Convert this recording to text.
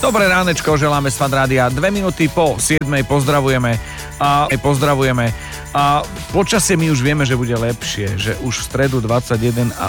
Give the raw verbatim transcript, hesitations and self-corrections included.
Dobré ránečko, želáme z Fan Rádia. Dve minúty po siedmej pozdravujeme a pozdravujeme. A počasie my už vieme, že bude lepšie, že už v stredu dvadsaťjeden a